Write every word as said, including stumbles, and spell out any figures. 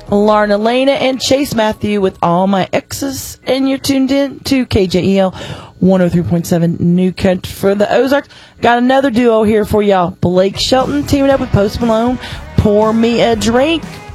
Larna Lena and Chase Matthew with All My Exes. And you're tuned in to K J E L one oh three point seven New Country for the Ozarks. Got another duo here for y'all. Blake Shelton teaming up with Post Malone. Pour Me a Drink.